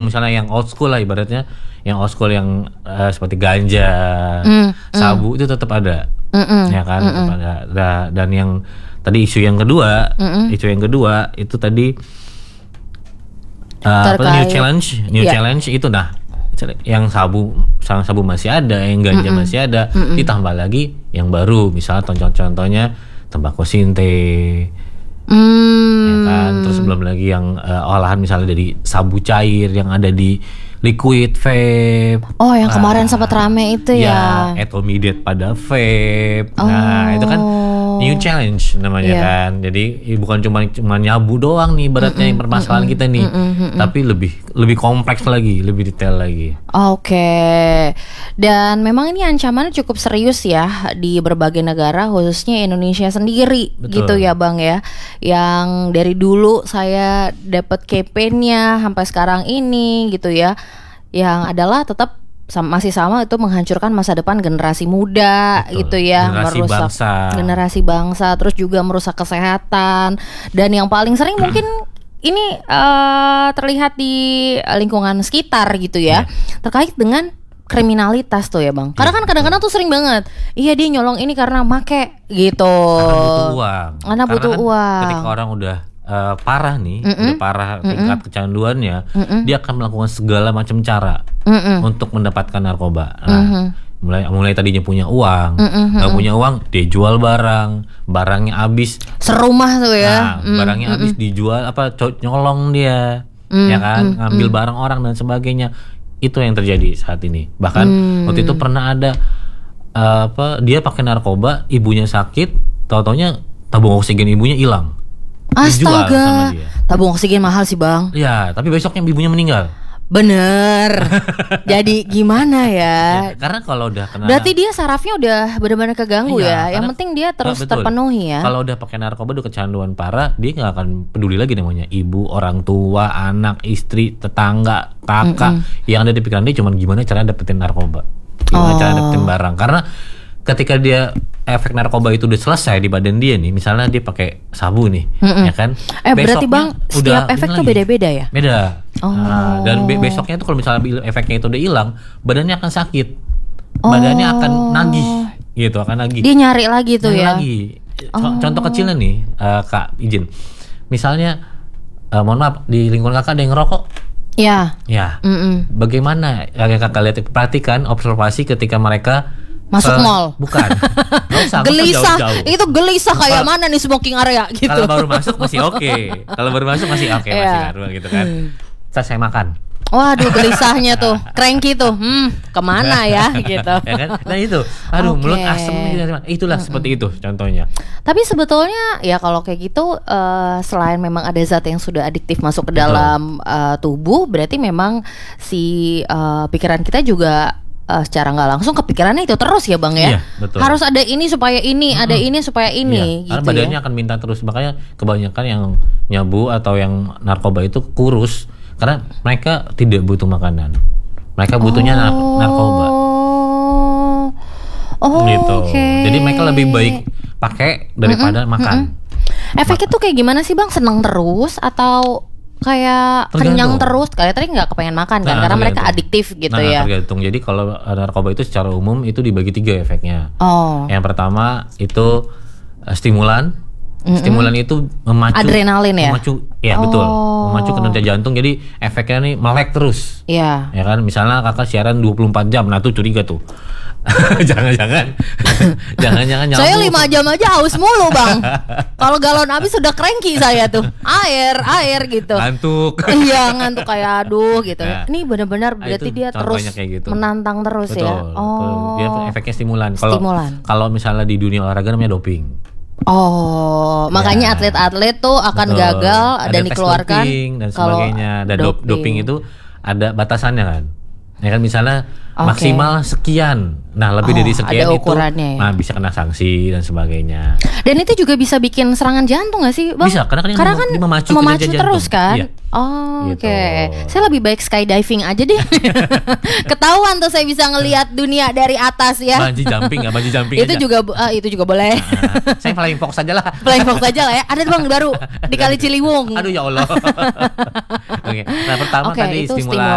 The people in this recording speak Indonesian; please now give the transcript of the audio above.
misalnya yang old school lah ibaratnya, yang old school yang seperti ganja, sabu itu tetap ada, ya kan, tetap ada. Dan yang tadi isu yang kedua itu tadi new challenge itu yang sabu masih ada, yang ganja masih ada, ditambah lagi yang baru, misalnya contohnya tembakau sinte, ya kan, terus belum lagi yang olahan misalnya dari sabu cair yang ada di liquid vape. Oh, yang kemarin sempat rame itu ya. Intermediate pada vape. Nah, itu kan new challenge namanya kan. Jadi bukan cuma nyabu doang nih beratnya yang permasalahan kita nih. Tapi lebih kompleks lagi, lebih detail lagi. Oke. Dan memang ini ancamannya cukup serius ya di berbagai negara, khususnya Indonesia sendiri. Betul. Gitu ya Bang ya. Yang dari dulu saya dapat campaign-nya sampai sekarang ini gitu ya. Yang adalah tetap masih sama, itu menghancurkan masa depan generasi muda. Betul. Gitu ya, merusak generasi bangsa, terus juga merusak kesehatan. Dan yang paling sering mungkin ini terlihat di lingkungan sekitar gitu ya, terkait dengan kriminalitas tuh ya Bang. Karena kan kadang-kadang tuh sering banget, iya dia nyolong ini karena make gitu. Karena butuh uang. Ketika orang udah parah nih, udah parah tingkat kecanduannya, dia akan melakukan segala macam cara untuk mendapatkan narkoba. Nah, mulai tadinya punya uang, nggak punya uang, dia jual barangnya habis, serumah tuh ya. Nah, barangnya habis dijual, nyolong dia, ya kan, ngambil barang orang dan sebagainya. Itu yang terjadi saat ini. Bahkan waktu itu pernah ada dia pakai narkoba, ibunya sakit, tau-taunya tabung oksigen ibunya hilang. Astaga, tabung oksigen mahal sih Bang. Ya, tapi besoknya ibunya meninggal. Bener. Jadi gimana ya? Karena kalau udah kena, berarti dia sarafnya udah benar-benar keganggu ya. Yang penting dia terus terpenuhi ya. Kalau udah pakai narkoba, udah kecanduan parah, dia nggak akan peduli lagi namanya ibu, orang tua, anak, istri, tetangga, kakak. Yang ada di pikiran dia cuma gimana caranya dapetin narkoba, gimana caranya dapetin barang. Karena ketika dia efek narkoba itu udah selesai di badan dia nih, misalnya dia pakai sabu nih, ya kan? Berarti Bang, setiap efek tuh beda-beda ya? Beda. Dan besoknya itu kalau misalnya efeknya itu udah hilang, badannya akan sakit, badannya akan nagih, gitu, akan nagih. Dia nyari lagi tuh ya? Lagi. Contoh kecilnya nih, Kak, izin. Misalnya, mohon maaf, di lingkungan kakak ada yang ngerokok. Ya. Bagaimana yang kakak lihat, perhatikan, observasi ketika mereka masuk mall. Bukan. Gak usah, gelisah. Jauh-jauh. Itu gelisah kayak mana nih smoking area gitu. Kalau baru masuk masih oke. Masih ngaruh gitu kan. Saya makan. Waduh, gelisahnya tuh, cranky tuh. Kemana ya gitu. Ya kan? Nah itu, mulut asem gitu. Itulah seperti itu contohnya. Tapi sebetulnya ya kalau kayak gitu, selain memang ada zat yang sudah adiktif masuk ke dalam tubuh, berarti memang si pikiran kita juga secara nggak langsung kepikirannya itu terus ya Bang ya. Iya, betul. Harus ada ini supaya ini, ada ini supaya ini. Karena badannya akan minta terus. Makanya kebanyakan yang nyabu atau yang narkoba itu kurus karena mereka tidak butuh makanan. Mereka butuhnya narkoba. Gitu. Jadi mereka lebih baik pakai daripada makan. Efeknya tuh kayak gimana sih Bang? Seneng terus atau kayak kenyang terus? Kayak tadi nggak kepengen makan kan, karena mereka adiktif gitu ya. Tergantung. Jadi kalau narkoba itu secara umum itu dibagi 3 efeknya. Yang pertama itu stimulan. Stimulan itu memacu adrenalin ya. Betul. Memacu kinerja jantung. Jadi efeknya nih melek terus. Iya. Ya kan, misalnya kakak siaran 24 jam, nah tuh curiga tuh. Jangan-jangan nyambung. Saya 5 jam aja haus mulu Bang. Kalau galon habis sudah cranky saya tuh. Air gitu. Ngantuk. Iya, ngantuk kayak aduh gitu. Ini benar-benar berarti dia terus gitu. menantang terus. Betul, ya. Betul. Dia efeknya stimulan. Stimulan. Kalau misalnya di dunia olahraga namanya doping. Makanya atlet-atlet tuh akan gagal dan dikeluarkan doping dan sebagainya. Dan doping itu ada batasannya kan. Ya kan, misalnya maksimal sekian. Nah, lebih dari sekian itu bisa kena sanksi dan sebagainya. Dan itu juga bisa bikin serangan jantung gak sih Bang? Bisa, karena kan memacu terus kan. Iya. Oke. Saya lebih baik skydiving aja deh. Ketahuan tuh saya bisa ngelihat dunia dari atas ya. Bungee jumping itu aja. Itu juga boleh. Saya flying fox aja lah. Flying fox aja lah ya. Ada Bang baru di Kali Ciliwung. Aduh ya Allah. Oke. Nah, pertama tadi stimulan.